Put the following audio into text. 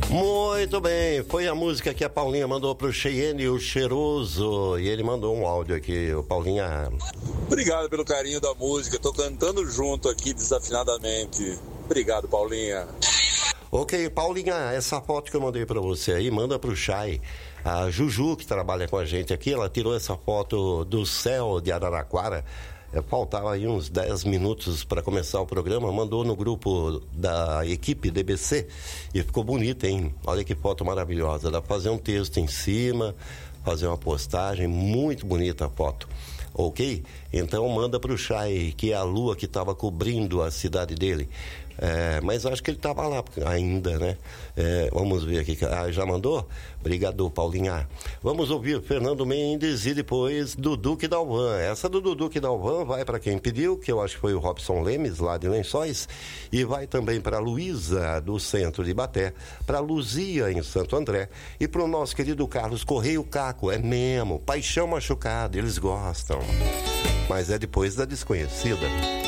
Muito bem, foi a música que a Paulinha mandou pro Cheyenne, o Cheiroso, e ele mandou um áudio aqui, o Paulinha. Obrigado pelo carinho da música, tô cantando junto aqui desafinadamente. Obrigado, Paulinha. Ok, Paulinha, essa foto que eu mandei pra você aí, manda pro Chay. A Juju, que trabalha com a gente aqui, ela tirou essa foto do céu de Araraquara. Faltava aí uns 10 minutos para começar o programa, mandou no grupo da equipe DBC e ficou bonita, hein? Olha que foto maravilhosa. Dá pra fazer um texto em cima, fazer uma postagem, muito bonita a foto. Ok? Então manda pro Chay, que é a lua que estava cobrindo a cidade dele. Mas eu acho que ele estava lá ainda, né? Vamos ver aqui. Já mandou? Obrigado, Paulinha. Vamos ouvir Fernando Mendes e depois Dudu que Dalvan. Essa do Dudu que Dalvan vai para quem pediu, que eu acho que foi o Robson Lemes, lá de Lençóis, e vai também para Luísa, do centro de Ibaté, para Luzia, em Santo André, e para o nosso querido Carlos Correio Caco. É mesmo, Paixão Machucada, eles gostam. Mas é depois da Desconhecida.